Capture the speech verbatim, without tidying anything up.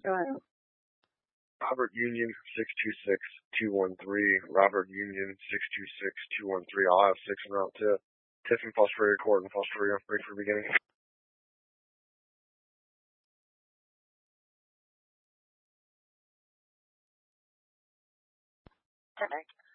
Go ahead. Robert Union six two six two one three. Robert Union six two six two one three. I'll have six en route to Tiffin Fostoria Court and Fostoria. Ready for beginning. Perfect.